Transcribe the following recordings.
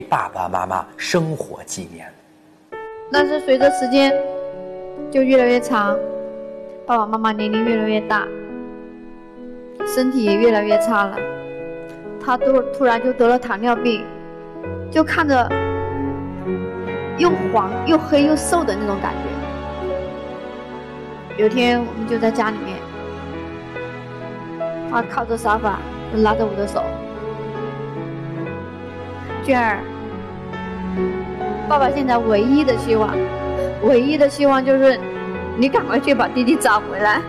爸爸妈妈生活纪念。 但是随着时间就越来越长，爸爸妈妈年龄越来越大，身体也越来越差了。他突然就得了糖尿病，就看着又黄又黑又瘦的那种感觉。有一天我们就在家里面，他靠着沙发就拉着我的手，娟儿，爸爸现在唯一的希望就是你赶快去把弟弟找回来。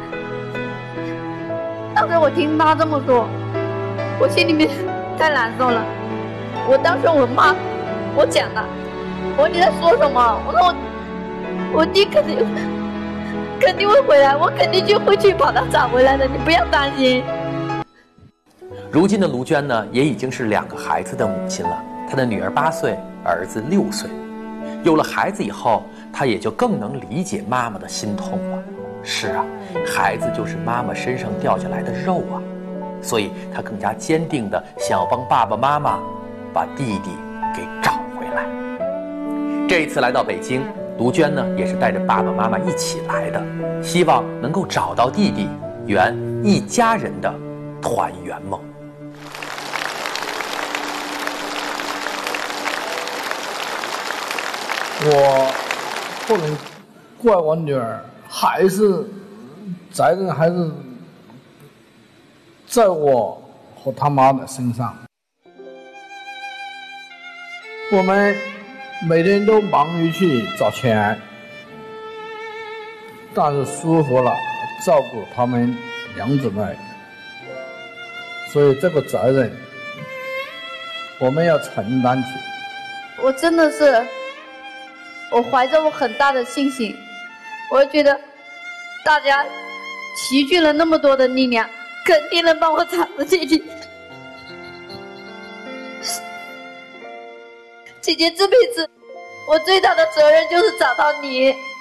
当时我听他这么说，我心里面太难受了。当时我骂，我讲了，我说你在说什么？我说我弟肯定会回来，我肯定就会去把他找回来的，你不要担心。 如今的卢娟呢，也已经是2个孩子的母亲了。她的女儿8岁，儿子6岁。有了孩子以后，她也就更能理解妈妈的心痛了。是啊，孩子就是妈妈身上掉下来的肉啊，所以她更加坚定地想要帮爸爸妈妈把弟弟给找回来。这一次来到北京，卢娟呢也是带着爸爸妈妈一起来的，希望能够找到弟弟，圆一家人的团圆梦。 我不能怪我女儿，还是责任还是在我和她妈的身上。我们每天都忙于去找钱，但是疏忽了照顾他们2姊妹，所以这个责任我们要承担起。 我真的是，我怀着我很大的信心，我觉得大家齐聚了那么多的力量，肯定能帮我找到弟弟。姐姐这辈子我最大的责任就是找到你。